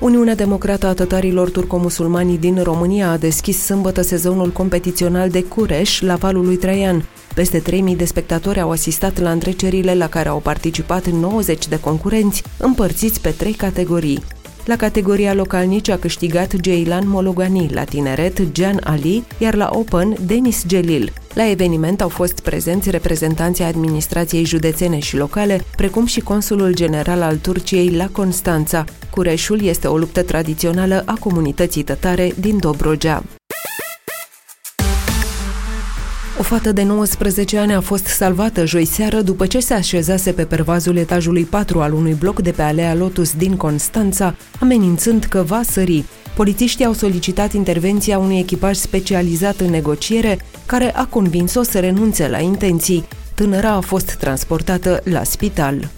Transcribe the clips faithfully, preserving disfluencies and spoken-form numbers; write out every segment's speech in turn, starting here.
Uniunea Democrată a Tătarilor Turco-Musulmani din România a deschis sâmbătă sezonul competițional de Cureș la Valul lui Traian. Peste trei mii de spectatori au asistat la întrecerile la care au participat nouăzeci de concurenți, împărțiți pe trei categorii. La categoria localnici a câștigat Ceylan Mologani, la tineret Gian Ali, iar la Open Denis Gelil. La eveniment au fost prezenți reprezentanții administrației județene și locale, precum și consulul general al Turciei la Constanța. Cureșul este o luptă tradițională a comunității tătare din Dobrogea. O fată de nouăsprezece ani a fost salvată joi seară după ce se așezase pe pervazul etajului patru al unui bloc de pe Alea Lotus din Constanța, amenințând că va sări. Polițiștii au solicitat intervenția unui echipaj specializat în negociere, care a convins-o să renunțe la intenții. Tânăra a fost transportată la spital.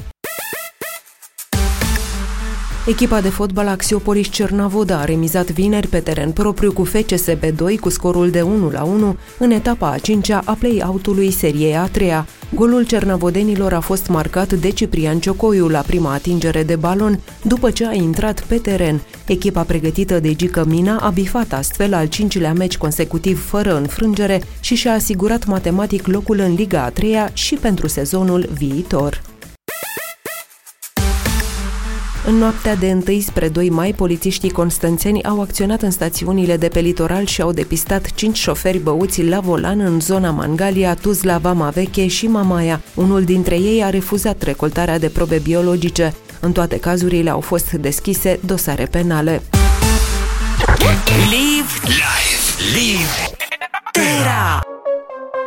Echipa de fotbal Axiopolis Cernavoda a remizat vineri pe teren propriu cu F C S B doi cu scorul de unu la unu în etapa a cincea a play-out-ului seriei a treia. Golul cernavodenilor a fost marcat de Ciprian Ciocoiu la prima atingere de balon, după ce a intrat pe teren. Echipa pregătită de Gică Mina a bifat astfel al cincilea meci consecutiv fără înfrângere și și-a asigurat matematic locul în Liga a treia și pentru sezonul viitor. În noaptea de întâi spre doi mai, polițiștii constanțeni au acționat în stațiunile de pe litoral și au depistat cinci șoferi băuți la volan în zona Mangalia, Tuzla, Vama Veche și Mamaia. Unul dintre ei a refuzat recoltarea de probe biologice. În toate cazurile au fost deschise dosare penale. Live, live, live, era.